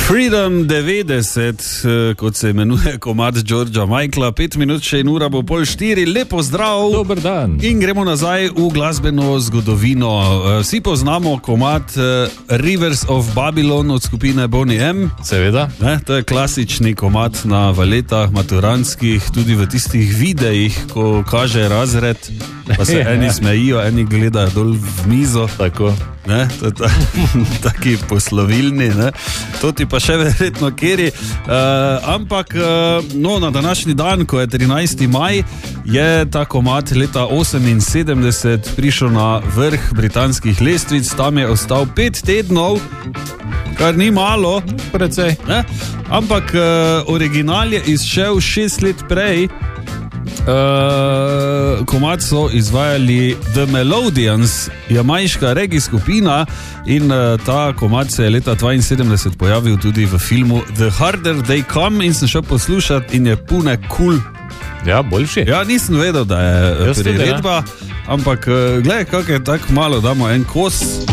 Freedom 90, kot se imenuje komad Georgea Michaela, 5 minut še in ura bo 3:30, lepo zdrav. Dober dan. In gremo nazaj v glasbeno zgodovino. Vsi poznamo komad Rivers of Babylon od skupine Boney M. Seveda. To je klasični komad na valetah maturantskih, tudi v tistih videih, ko kaže razred, pa se eni smejijo, eni gledajo dol v mizo. Tako. To je taki poslovilni, ne? To ti pa še verjetno keri. Ampak na današnji dan, ko je 13. maj, je ta komad leta 1978 prišel na vrh britanskih lestvic. Tam je ostal 5 tednov, kar ni malo, precej. Ampak original je izšel 6 let prej. Komad so izvajali The Melodians, jamajška reggae skupina, in ta komad se je leta 1972 pojavil tudi v filmu The Harder They Come in sem šel poslušati in je pune cool. Ja, boljši. Ja, nisem vedel, da je priredba, ampak gledaj, kako je tako malo, damo en kos.